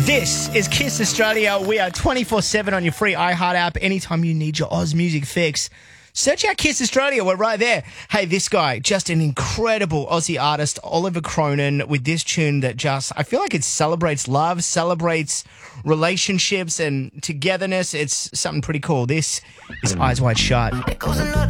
This is Kiss Australia. We are 24/7 on your free iHeart app. Anytime you need your Oz music fix, search out Kiss Australia. We're right there. Hey, this guy, just an incredible Aussie artist, Oliver Cronin, with this tune that just, I feel like it celebrates love, celebrates relationships and togetherness. It's something pretty cool. This is Eyes Wide Shut.